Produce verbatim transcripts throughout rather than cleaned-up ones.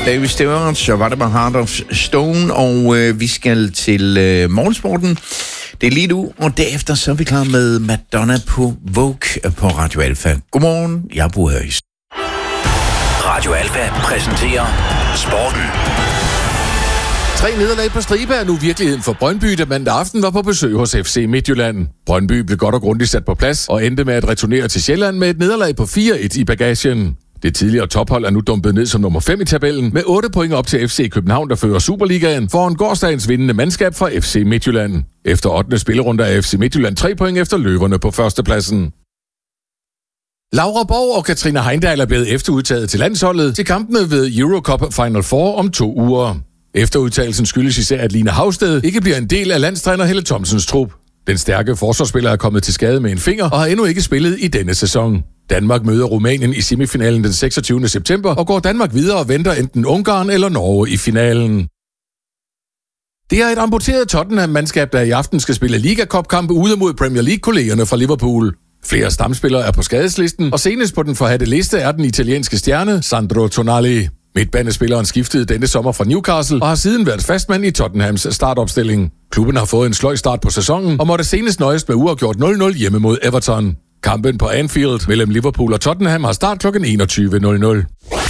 David Stewart, så var det med Heart of Stone, og øh, vi skal til øh, morgensporten. Det er lige nu, og derefter så er vi klar med Madonna på Vogue på Radio Alfa. Godmorgen, jeg er Bo Højs. Radio Alfa præsenterer sporten. Tre nederlag på stribe er nu virkeligheden for Brøndby, der mandag aften var på besøg hos F C Midtjylland. Brøndby blev godt og grundigt sat på plads og endte med at returnere til Sjælland med et nederlag på fire et i bagagen. Det tidligere tophold er nu dumpet ned som nummer fem i tabellen med otte point op til F C København, der fører Superligaen foran gårsdagens vindende mandskab fra F C Midtjylland. Efter ottende spillerunde er F C Midtjylland tre point efter løverne på førstepladsen. Laura Borg og Katrine Heindal er blevet efterudtaget til landsholdet til kampene ved Eurocup Final Four om to uger. Efterudtagelsen skyldes især, at Line Havsted ikke bliver en del af landstræner Helle Thomsens trup. Den stærke forsvarsspiller er kommet til skade med en finger og har endnu ikke spillet i denne sæson. Danmark møder Rumænien i semifinalen den seksogtyvende september, og går Danmark videre og venter enten Ungarn eller Norge i finalen. Det er et amputeret Tottenham-mandskab, der i aften skal spille Liga Cup-kampe ude mod Premier League-kollegerne fra Liverpool. Flere stamspillere er på skadeslisten, og senest på den forhadte liste er den italienske stjerne Sandro Tonali. Midtbanespilleren skiftede denne sommer fra Newcastle og har siden været fastmand i Tottenhams startopstilling. Klubben har fået en sløj start på sæsonen og måtte senest nøjes med uafgjort nul nul hjemme mod Everton. Kampen på Anfield mellem Liverpool og Tottenham har start klokken enogtyve nul nul.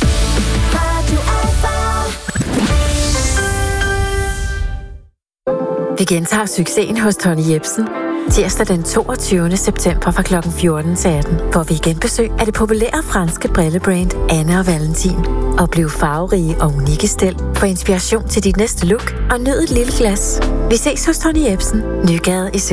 Vi gentager succesen hos Tony Jebsen. Tirsdag den toogtyvende september fra klokken fjorten til atten får vi igen besøg af det populære franske brillebrand Anne og Valentin. Oplev farverige og unikke stel, få inspiration til dit næste look og nyd et lille glas. Vi ses hos Tony Jebsen, Nygade i